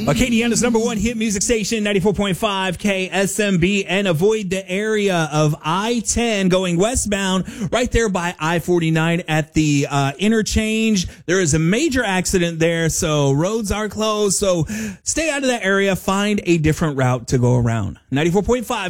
Acadiana's number one hit music station, 94.5 KSMB, and avoid the area of I-10 going westbound right there by I-49 at the interchange. There is a major accident there, so roads are closed. So stay out of that area. Find a different route to go around. 94.5